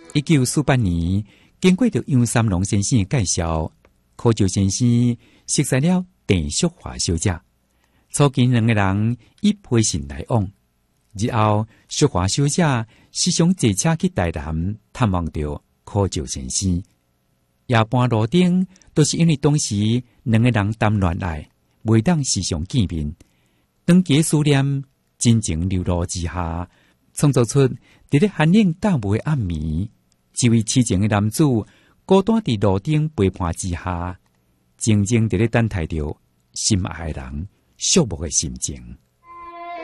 1948年，经过着杨三郎先生的介绍，柯照先生识识了郑淑华小姐，促进两个人以陪信来往。日后，淑华小姐时常坐车去台南探望着柯照先生。夜半路顶，都是因为当时两个人谈恋爱，袂当时常见面。长期思念，真情流露之下，创造出伫咧寒冷大雾的暗暝，一位痴情的男子孤单伫路顶陪伴之下，静静伫咧等待着心爱的人肃穆的心情。